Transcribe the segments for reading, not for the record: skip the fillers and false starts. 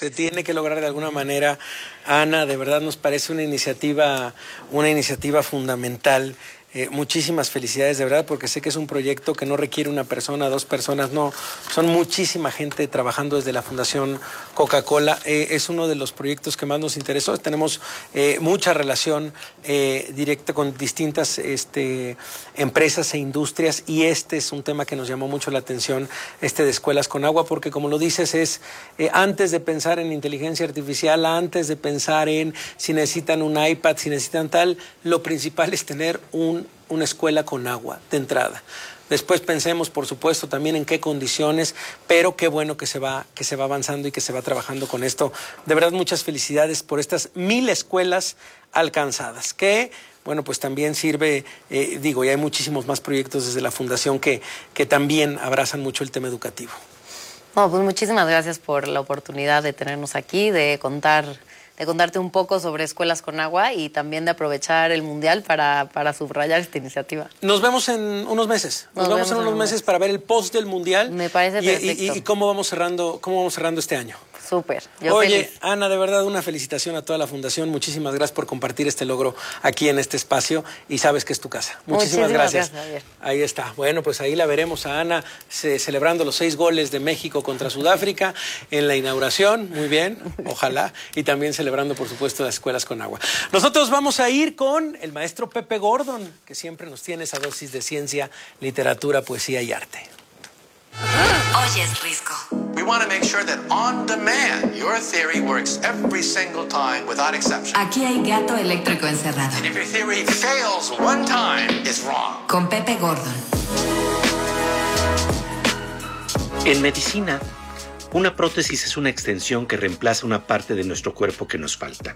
Se tiene que lograr de alguna manera. Ana, de verdad nos parece una iniciativa fundamental. Muchísimas felicidades, de verdad, porque sé que es un proyecto que no requiere una persona, dos personas, no, son muchísima gente trabajando desde la Fundación Coca-Cola. Es uno de los proyectos que más nos interesó. Tenemos mucha relación directa con distintas empresas e industrias, y este es un tema que nos llamó mucho la atención, de escuelas con agua, porque como lo dices, es antes de pensar en inteligencia artificial, antes de pensar en si necesitan un iPad, si necesitan tal, lo principal es tener una escuela con agua de entrada. Después pensemos, por supuesto, también en qué condiciones, pero qué bueno que se va avanzando y que se va trabajando con esto. De verdad, muchas felicidades por estas 1000 escuelas alcanzadas, que, bueno, pues también sirve, y hay muchísimos más proyectos desde la Fundación que también abrazan mucho el tema educativo. No, pues muchísimas gracias por la oportunidad de tenernos aquí, de contarte un poco sobre escuelas con agua y también de aprovechar el Mundial para subrayar esta iniciativa. Nos vemos en unos meses. Nos vemos en unos meses para ver el post del Mundial. Me parece perfecto. Y cómo vamos cerrando este año. Súper. Oye, feliz. Ana, de verdad, una felicitación a toda la Fundación. Muchísimas gracias por compartir este logro aquí en este espacio, y sabes que es tu casa. Muchísimas gracias. Javier. Ahí está. Bueno, pues ahí la veremos a Ana celebrando los 6 goles de México contra Sudáfrica en la inauguración. Muy bien, ojalá. Y también celebrando, por supuesto, las escuelas con agua. Nosotros vamos a ir con el maestro Pepe Gordon, que siempre nos tiene esa dosis de ciencia, literatura, poesía y arte. Oyes Risco. We want to make sure that on demand your theory works every single time without exception. Aquí hay gato eléctrico encerrado. And if your theory fails one time, it's wrong. Con Pepe Gordon. En medicina, una prótesis es una extensión que reemplaza una parte de nuestro cuerpo que nos falta.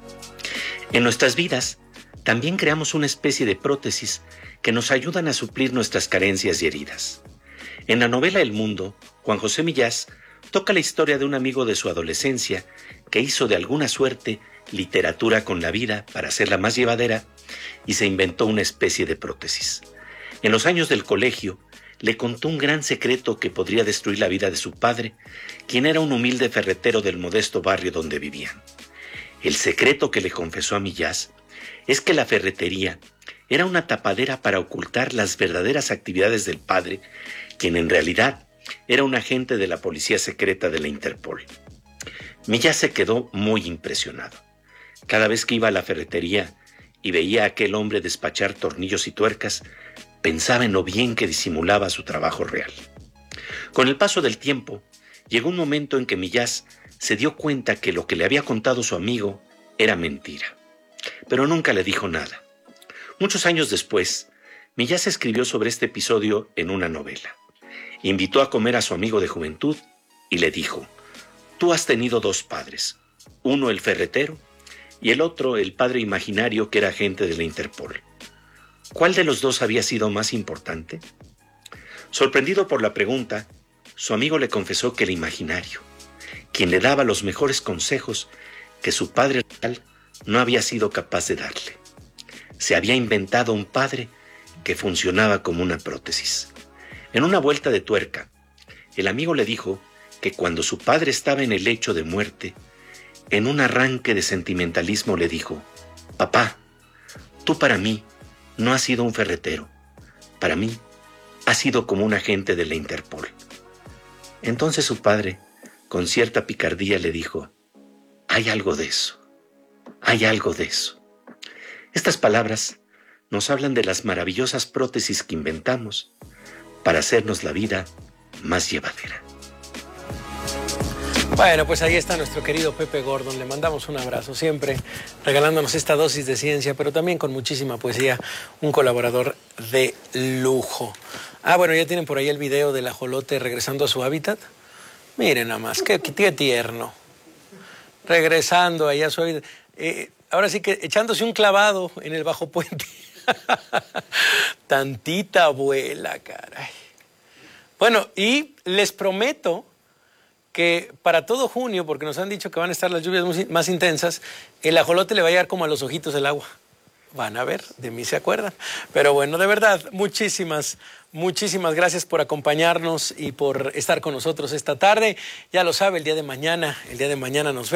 En nuestras vidas, también creamos una especie de prótesis que nos ayudan a suplir nuestras carencias y heridas. En la novela El Mundo, Juan José Millás toca la historia de un amigo de su adolescencia que hizo de alguna suerte literatura con la vida para hacerla más llevadera y se inventó una especie de prótesis. En los años del colegio, le contó un gran secreto que podría destruir la vida de su padre, quien era un humilde ferretero del modesto barrio donde vivían. El secreto que le confesó a Millás es que la ferretería era una tapadera para ocultar las verdaderas actividades del padre, quien en realidad era un agente de la policía secreta de la Interpol. Millás se quedó muy impresionado. Cada vez que iba a la ferretería y veía a aquel hombre despachar tornillos y tuercas, pensaba en lo bien que disimulaba su trabajo real. Con el paso del tiempo, llegó un momento en que Millás se dio cuenta que lo que le había contado su amigo era mentira, pero nunca le dijo nada. Muchos años después, Millás escribió sobre este episodio en una novela. Invitó a comer a su amigo de juventud y le dijo: «Tú has tenido 2 padres, uno el ferretero y el otro el padre imaginario que era agente de la Interpol. ¿Cuál de los 2 había sido más importante?». Sorprendido por la pregunta, su amigo le confesó que el imaginario, quien le daba los mejores consejos que su padre real no había sido capaz de darle. Se había inventado un padre que funcionaba como una prótesis. En una vuelta de tuerca, el amigo le dijo que cuando su padre estaba en el lecho de muerte, en un arranque de sentimentalismo le dijo: «Papá, tú para mí no has sido un ferretero, para mí has sido como un agente de la Interpol». Entonces su padre, con cierta picardía, le dijo: «Hay algo de eso, hay algo de eso». Estas palabras nos hablan de las maravillosas prótesis que inventamos para hacernos la vida más llevadera. Bueno, pues ahí está nuestro querido Pepe Gordon. Le mandamos un abrazo, siempre regalándonos esta dosis de ciencia, pero también con muchísima poesía. Un colaborador de lujo. Bueno, ya tienen por ahí el video del ajolote regresando a su hábitat. Miren nada más, qué tierno. Regresando ahí a su hábitat. Ahora sí que echándose un clavado en el bajo puente. Tantita abuela, caray. Bueno, y les prometo que para todo junio, porque nos han dicho que van a estar las lluvias más intensas, el ajolote le va a llegar como a los ojitos del agua. Van a ver, de mí se acuerdan. Pero bueno, de verdad, muchísimas gracias por acompañarnos y por estar con nosotros esta tarde. Ya lo sabe, el día de mañana nos vemos.